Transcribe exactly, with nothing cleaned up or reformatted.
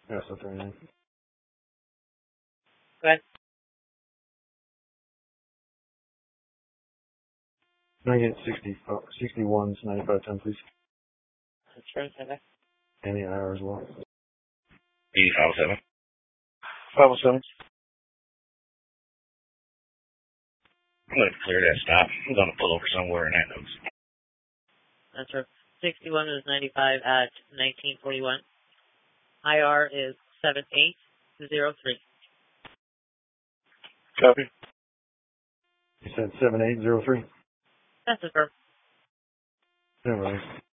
Yeah, so thirty-nine. Go ahead. Can I get sixty, uh, sixty-one, ninety-five, ten, please? That's right, okay. And the I R as well. E five seven. five oh seven. I'm going to clear that stop. I'm going to pull over somewhere in that notes. That's right. sixty-one is ninety-five at nineteen forty-one. I R is seven eight zero three. Copy. You said seven eight zero three? That's it, sir. All right.